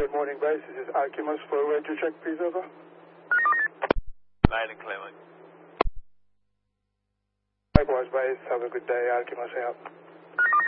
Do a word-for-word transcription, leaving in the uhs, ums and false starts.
Good morning, base. This is Alcimus for a radio check, please, over. Nine and Clement. Likewise, base. Have a good day. Alcimus out.